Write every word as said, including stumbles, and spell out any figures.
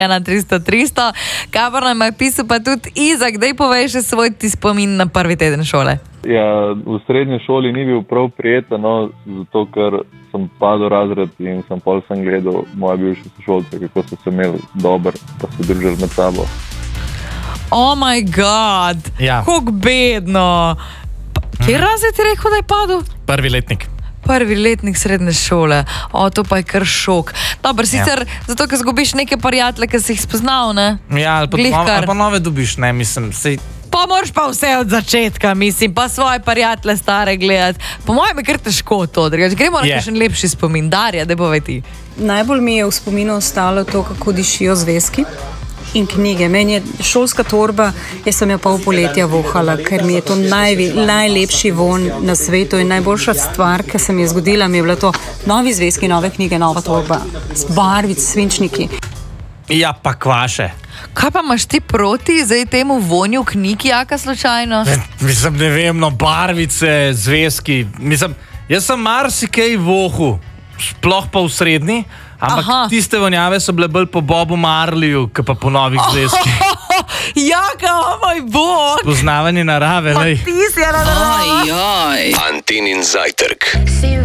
na tristo tristo. Kabor nam je pisal pa tudi Izak, daj povej še svoj ti spomin na prvi teden šole. Ja, v srednji šoli ni bil prav prijeten, no, zato ker sem padel razred in sem pol sem gledal moje bivše sošolce, kako so se imeli dober, pa se držali med sabo. Oh my god, Ja. kako bedno. Kje razred ti rekel, da je padel? Prvi letnik. Prvi letnik srednje šole. O, to pa je kar šok. Dobro, sicer zato, ker zgubiš neke prijatelje, ki si jih spoznal, ne? Ja, ali pa, Glih nove, kar. ali pa nove dobiš, ne, mislim, sej, Pa moraš pa vse od začetka, mislim, pa svoje prijatelje stare gledati. Po mojem je kar težko to, drugače. Gremo na Je. kakšen lepši spomin. Darja, daj povej ti. Najbolj mi je v spominu ostalo to, kako dišijo zvezki in knjige. Meni je šolska torba, jaz sem jo pol poletja vohala, ker mi je to najvi, najlepši von na svetu in najboljša stvar, ki se mi je zgodila, mi je bila to novi zvezki, nove knjige, nova torba, z barvic, svinčniki. ja, pa kvaše. Kaj pa imaš ti proti zdaj temu vonju knjigi, jaka slučajno? Mislim, ne vem, no, barvice, zvezki, mislim, jaz sem marsikaj vohu, sploh pa v srednji, ampak Aha. tiste vonjave so bile bolj po Bobu Marleyju, kot pa po novih zvezkih. Jaka, o moj bog! Poznavanje narave, Pa lej. ti si, Ana, Antinin zajtrk.